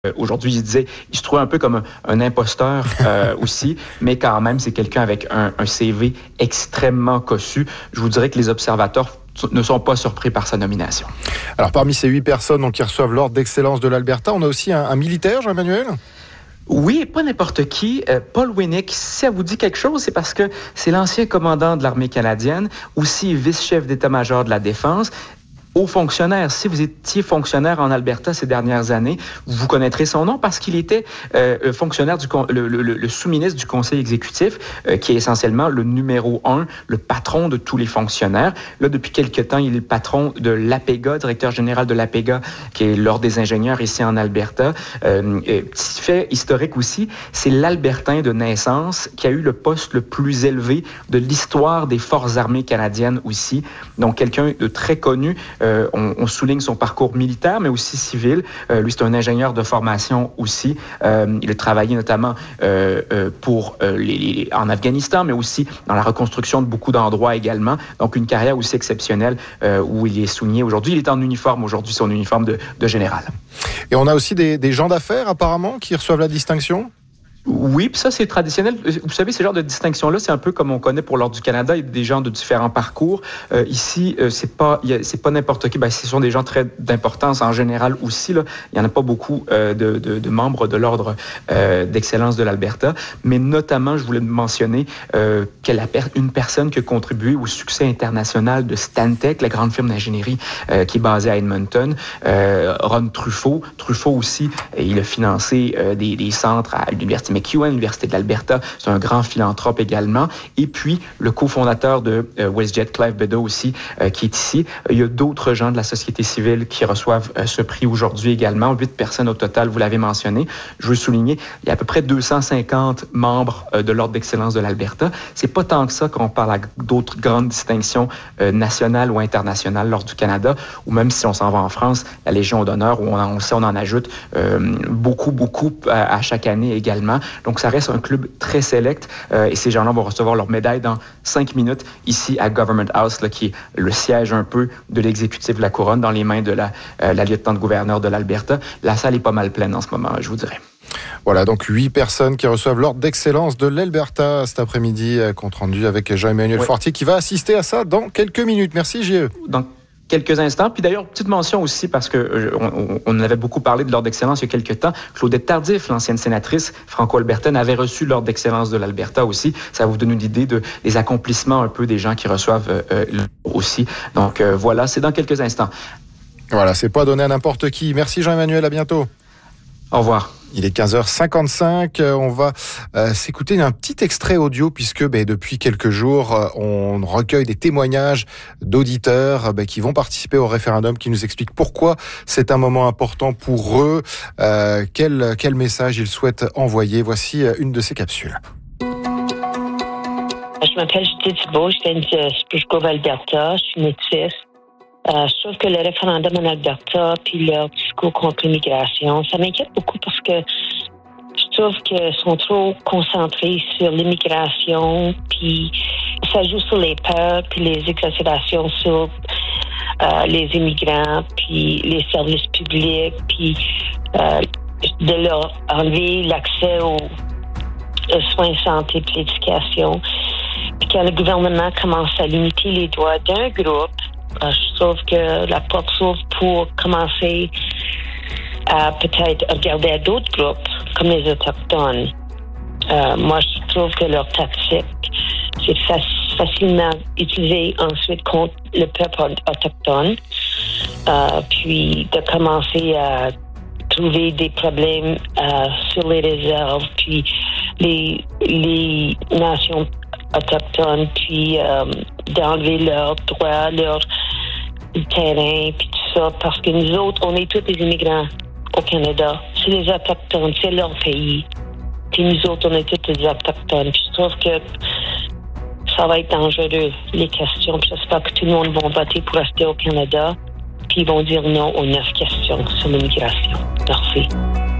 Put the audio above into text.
Aujourd'hui, il disait, il se trouvait un peu comme un imposteur aussi, mais quand même, c'est quelqu'un avec un CV extrêmement cossu. Je vous dirais que les observateurs ne sont pas surpris par sa nomination. Alors, parmi ces 8 personnes qui reçoivent l'ordre d'excellence de l'Alberta, on a aussi un militaire, Jean-Emmanuel ? Oui, pas n'importe qui. Paul Winnick, si ça vous dit quelque chose, c'est parce que c'est l'ancien commandant de l'armée canadienne, aussi vice-chef d'état-major de la Défense. Haut fonctionnaire, si vous étiez fonctionnaire en Alberta ces dernières années, vous connaîtrez son nom parce qu'il était fonctionnaire le sous-ministre du conseil exécutif, qui est essentiellement le numéro 1, le patron de tous les fonctionnaires. Là, depuis quelque temps, il est le patron de l'APEGA, directeur général de l'APEGA, qui est l'Ordre des ingénieurs ici en Alberta. Petit fait historique aussi, c'est l'Albertain de naissance qui a eu le poste le plus élevé de l'histoire des forces armées canadiennes aussi. Donc, quelqu'un de très connu. On souligne son parcours militaire, mais aussi civil. Lui, c'est un ingénieur de formation aussi. Il a travaillé notamment en Afghanistan, mais aussi dans la reconstruction de beaucoup d'endroits également. Donc, une carrière aussi exceptionnelle où il est souligné aujourd'hui. Il est en uniforme aujourd'hui, son uniforme de général. Et on a aussi des gens d'affaires, apparemment, qui reçoivent la distinction? Oui, puis ça, c'est traditionnel. Vous savez, ce genre de distinction-là, c'est un peu comme on connaît pour l'Ordre du Canada. Il y a des gens de différents parcours. Ici, c'est pas n'importe qui. Ce sont des gens très d'importance en général aussi. Là. Il n'y en a pas beaucoup de membres de l'Ordre d'excellence de l'Alberta. Mais notamment, je voulais mentionner une personne qui a contribué au succès international de Stantec, la grande firme d'ingénierie qui est basée à Edmonton. Ron Truffaut. Truffaut aussi, il a financé des centres à l'Université McEwen, l'Université de l'Alberta. C'est un grand philanthrope également. Et puis, le cofondateur de WestJet, Clive Beddoe aussi, qui est ici. Il y a d'autres gens de la société civile qui reçoivent ce prix aujourd'hui également. 8 personnes au total, vous l'avez mentionné. Je veux souligner, il y a à peu près 250 membres de l'Ordre d'excellence de l'Alberta. C'est pas tant que ça qu'on parle à d'autres grandes distinctions nationales ou internationales lors du Canada, ou même si on s'en va en France, la Légion d'honneur, où on en ajoute beaucoup à chaque année également. Donc, ça reste un club très select et ces gens-là vont recevoir leur médaille dans 5 minutes ici à Government House, là, qui est le siège un peu de l'exécutif de la couronne dans les mains de la lieutenant-gouverneur de l'Alberta. La salle est pas mal pleine en ce moment, je vous dirais. Voilà, donc 8 personnes qui reçoivent l'ordre d'excellence de l'Alberta cet après-midi, compte rendu avec Jean-Emmanuel Fortier qui va assister à ça dans quelques minutes. Merci, J.E. Dans quelques instants. Puis d'ailleurs, petite mention aussi, parce que on avait beaucoup parlé de l'ordre d'excellence il y a quelques temps. Claudette Tardif, l'ancienne sénatrice franco-albertaine, avait reçu l'ordre d'excellence de l'Alberta aussi. Ça vous donne une idée des accomplissements un peu des gens qui reçoivent aussi. Donc voilà, c'est dans quelques instants. Voilà, c'est pas donné à n'importe qui. Merci Jean-Emmanuel, à bientôt. Au revoir. Il est 15h55, on va s'écouter un petit extrait audio puisque depuis quelques jours, on recueille des témoignages d'auditeurs qui vont participer au référendum, qui nous expliquent pourquoi c'est un moment important pour eux, quel message ils souhaitent envoyer. Voici une de ces capsules. Je m'appelle Judith Thibault, je viens de Spruce Alberta, je suis métisse. Je trouve que le référendum en Alberta puis leur discours contre l'immigration, ça m'inquiète beaucoup parce que je trouve qu'ils sont trop concentrés sur l'immigration, puis ça joue sur les peurs puis les exacerbations sur les immigrants, puis les services publics, puis de leur enlever l'accès aux soins de santé puis l'éducation. Puis quand le gouvernement commence à limiter les droits d'un groupe, je trouve que la porte s'ouvre pour commencer à peut-être regarder à d'autres groupes, comme les Autochtones. Moi, je trouve que leur tactique, c'est facilement utilisé ensuite contre le peuple autochtone, puis de commencer à trouver des problèmes sur les réserves, puis les nations autochtones, puis d'enlever leurs droits, leur terrain, puis tout ça, parce que nous autres, on est tous des immigrants au Canada. C'est les Autochtones, c'est leur pays. Puis nous autres, on est tous des Autochtones. Puis je trouve que ça va être dangereux, les questions. Puis j'espère que tout le monde va voter pour rester au Canada, puis ils vont dire non aux 9 questions sur l'immigration. Merci.